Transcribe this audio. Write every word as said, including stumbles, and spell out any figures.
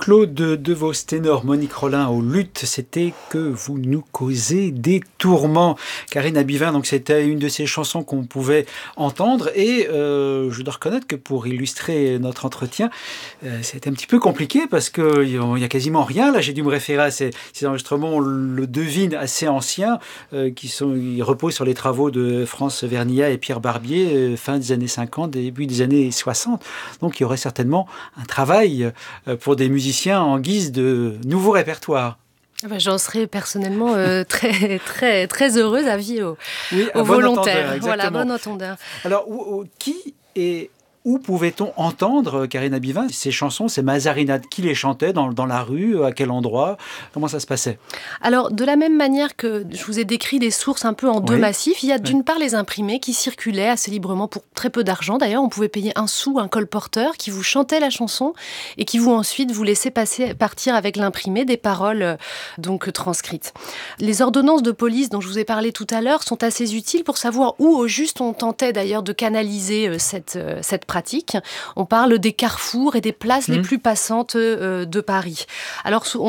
Claude De Vos ténor, Monique Rollin au luth, c'était que vous nous causez des tourments. Karine Abivin, donc c'était une de ces chansons qu'on pouvait entendre et euh, je dois reconnaître que pour illustrer notre entretien, euh, c'était un petit peu compliqué parce qu'il n'y a quasiment rien. Là, j'ai dû me référer à ces, ces enregistrements, on le devine, assez anciens, euh, qui sont, ils reposent sur les travaux de France Vernilla et Pierre Barbier, euh, fin des années cinquante, début des années soixante. Donc il y aurait certainement un travail euh, pour des musiciens en guise de nouveau répertoire. Ben, j'en serais personnellement euh, très, très, très heureuse à vie aux, oui, aux bon volontaires. Entendeur, voilà, bon entendeur. Alors, où, où, qui est... Où pouvait-on entendre, Karine Abivin, ces chansons, ces mazarinades? Qui les chantait dans, dans la rue? À quel endroit? Comment ça se passait? Alors, de la même manière que je vous ai décrit des sources un peu en deux oui. massifs, il y a d'une oui. part les imprimés qui circulaient assez librement pour très peu d'argent. D'ailleurs, on pouvait payer un sou un colporteur qui vous chantait la chanson et qui vous ensuite vous laissait passer, partir avec l'imprimé des paroles donc transcrites. Les ordonnances de police dont je vous ai parlé tout à l'heure sont assez utiles pour savoir où au juste on tentait d'ailleurs de canaliser cette, cette pratique. On parle des carrefours et des places mmh. les plus passantes euh, de Paris. Alors, on